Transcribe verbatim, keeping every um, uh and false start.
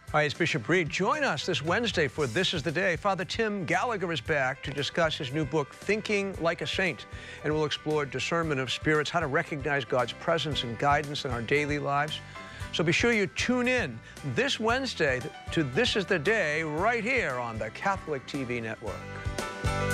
Hi, it's Bishop Reed. Join us this Wednesday for This is the Day. Father Tim Gallagher is back to discuss his new book, Thinking Like a Saint, and we'll explore discernment of spirits, how to recognize God's presence and guidance in our daily lives. So be sure you tune in this Wednesday to This is the Day right here on the Catholic T V Network.